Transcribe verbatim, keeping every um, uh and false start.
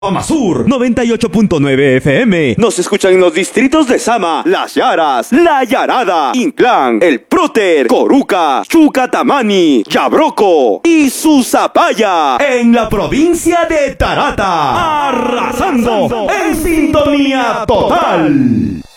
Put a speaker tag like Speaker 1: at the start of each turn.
Speaker 1: Amasur noventa y ocho punto nueve F M. Nos escuchan en los distritos de Sama, Las Yaras, La Yarada, Inclán, El Próter, Coruca, Chucatamani, Yabroco y Susapaya, en la provincia de Tarata, arrasando en sintonía total.